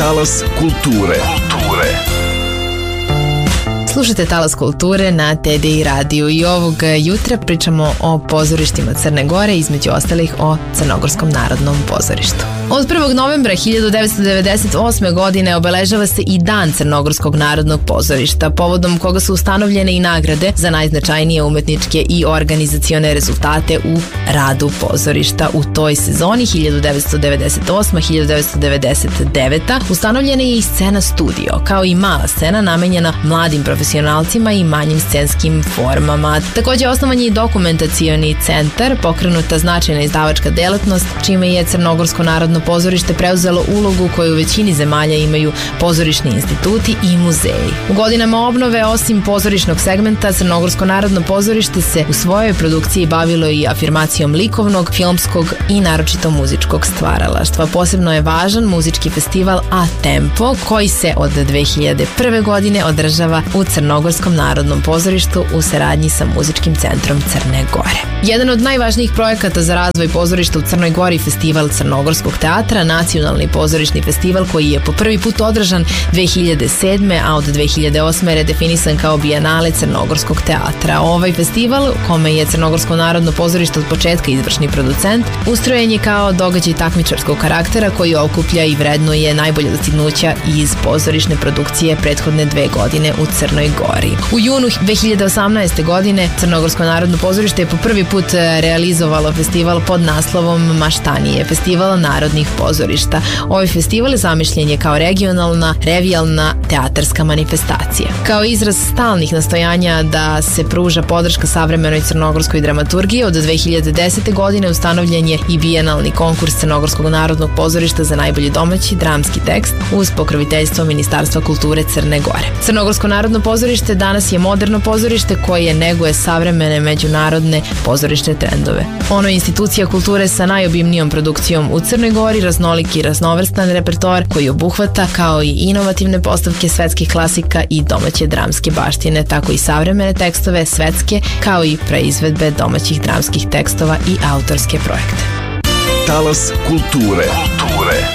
Talas kulture. Slušajte Talas kulture na TDI radiju i ovog jutra pričamo o pozorištima Crne Gore, između ostalih o Crnogorskom narodnom pozorištu. Od 1. novembra 1998. godine obeležava se i Dan Crnogorskog narodnog pozorišta, povodom koga su ustanovljene i nagrade za najznačajnije umetničke i organizacione rezultate u radu pozorišta. U toj sezoni 1998-1999 ustanovljena je i scena studio, kao i mala scena namenjena mladim profesionalcima i manjim scenskim formama. Takođe osnovan je i dokumentacioni centar, pokrenuta značajna izdavačka delatnost, čime je Crnogorsko narodno pozorište preuzelo ulogu koju u većini zemalja imaju pozorišni instituti i muzeji. U godinama obnove, osim pozorišnog segmenta, Crnogorsko narodno pozorište se u svojoj produkciji bavilo i afirmacijom likovnog, filmskog i naročito muzičkog stvaralaštva. Posebno je važan muzički festival A-Tempo, koji se od 2001. godine održava u Crnogorskom narodnom pozorištu u saradnji sa Muzičkim centrom Crne Gore. Jedan od najvažnijih projekata za razvoj pozorišta u Crnoj Gori, Festival Crnogorskog teatra, nacionalni pozorišni festival koji je po prvi put održan 2007. a od 2008. redefinisan kao Bijenale Crnogorskog teatra. Ovaj festival, kome je Crnogorsko narodno pozorište od početka izvršni producent, ustrojen je kao događaj takmičarskog karaktera koji okuplja i vrednuje najbolje dostignuća iz pozorišne produkcije prethodne 2 godine u Crnoj Gori. U junu 2018. godine Crnogorsko narodno pozorište je po prvi put realizovalo festival pod naslovom Maštanije, festival narodnih pozorišta. Ovaj festival zamišljen je kao regionalna, revijalna teatarska manifestacija. Kao izraz stalnih nastojanja da se pruža podrška savremenoj crnogorskoj dramaturgiji, od 2010. godine ustanovljen je i bijenalni konkurs Crnogorskog narodnog pozorišta za najbolji domaći dramski tekst uz pokroviteljstvo Ministarstva kulture Crne Gore. Crnogorsko narodno pozorište danas je moderno pozorište koje neguje savremene međunarodne pozorišne trendove. Ono je institucija kulture sa najobimnijom produkcijom u Crnoj Gori, raznoliki i raznovrstan repertoar koji obuhvata kao i inovativne postavke svetskih klasika i domaće dramske baštine, tako i savremene tekstove svetske, kao i preizvedbe domaćih dramskih tekstova i autorske projekte. Talas kulture.